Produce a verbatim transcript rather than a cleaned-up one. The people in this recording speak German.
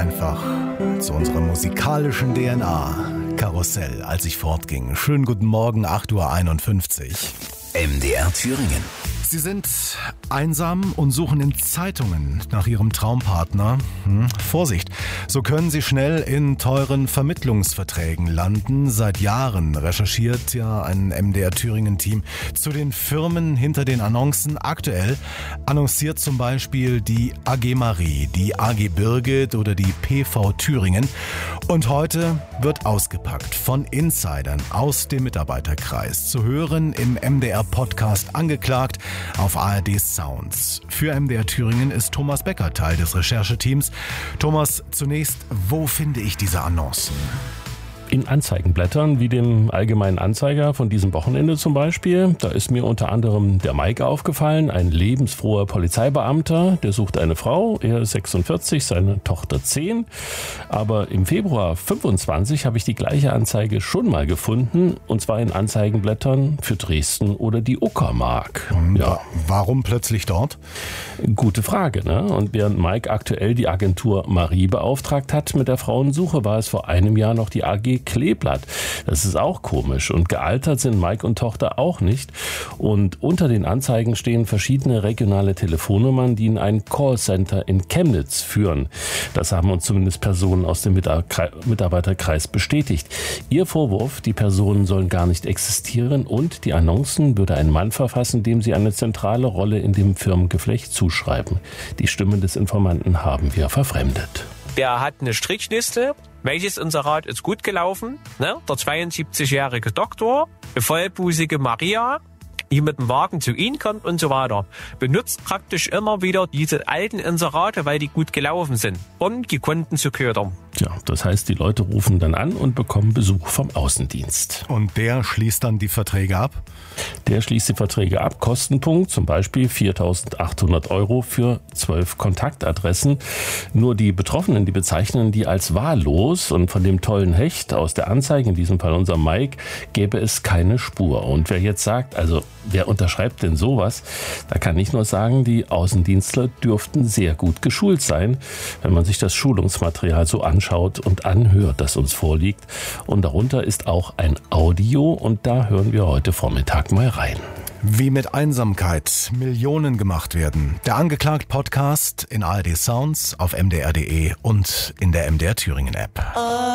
einfach zu unserer musikalischen D N A. Karussell, als ich fortging. Schönen guten Morgen, acht Uhr einundfünfzig. M D R Thüringen. Sie sind einsam und suchen in Zeitungen nach Ihrem Traumpartner. Hm, Vorsicht, so können Sie schnell in teuren Vermittlungsverträgen landen. Seit Jahren recherchiert ja ein M D R Thüringen-Team zu den Firmen hinter den Annoncen. Aktuell annonciert zum Beispiel die A G Marie, die A G Birgit oder die P V Thüringen. Und heute wird ausgepackt von Insidern aus dem Mitarbeiterkreis. Zu hören im M D R-Podcast Angeklagt auf A R D Sounds. Für M D R Thüringen ist Thomas Becker Teil des Rechercheteams. Thomas, zunächst, wo finde ich diese Annoncen? In Anzeigenblättern wie dem Allgemeinen Anzeiger von diesem Wochenende zum Beispiel. Da ist mir unter anderem der Mike aufgefallen, ein lebensfroher Polizeibeamter, der sucht eine Frau, er ist sechsundvierzig, seine Tochter zehn. Aber im Februar fünfundzwanzig habe ich die gleiche Anzeige schon mal gefunden, und zwar in Anzeigenblättern für Dresden oder die Uckermark. Ja. Warum plötzlich dort? Gute Frage, ne? Und während Mike aktuell die Agentur Marie beauftragt hat mit der Frauensuche, war es vor einem Jahr noch die A G Kleeblatt. Das ist auch komisch. Und gealtert sind Mike und Tochter auch nicht. Und unter den Anzeigen stehen verschiedene regionale Telefonnummern, die in ein Callcenter in Chemnitz führen. Das haben uns zumindest Personen aus dem Mitarbeiterkreis bestätigt. Ihr Vorwurf, die Personen sollen gar nicht existieren und die Annoncen würde ein Mann verfassen, dem sie eine zentrale Rolle in dem Firmengeflecht zuschreiben. Die Stimme des Informanten haben wir verfremdet. Der hat eine Strichliste. Welches Inserat ist gut gelaufen? Ne? Der zweiundsiebzigjährige Doktor, eine vollbusige Maria, die mit dem Wagen zu ihm kommt und so weiter. Benutzt praktisch immer wieder diese alten Inserate, weil die gut gelaufen sind, um die Kunden zu ködern. Ja, das heißt, die Leute rufen dann an und bekommen Besuch vom Außendienst. Und der schließt dann die Verträge ab? Der schließt die Verträge ab. Kostenpunkt zum Beispiel viertausendachthundert Euro für zwölf Kontaktadressen. Nur die Betroffenen, die bezeichnen die als wahllos, und von dem tollen Hecht aus der Anzeige, in diesem Fall unser Mike, gäbe es keine Spur. Und wer jetzt sagt, also wer unterschreibt denn sowas? Da kann ich nur sagen, die Außendienstler dürften sehr gut geschult sein, wenn man sich das Schulungsmaterial so anschaut und anhört, das uns vorliegt. Und darunter ist auch ein Audio, und da hören wir heute Vormittag mal rein. Wie mit Einsamkeit Millionen gemacht werden. Der Angeklagt-Podcast in A R D Sounds, auf M D R punkt D E und in der M D R Thüringen App.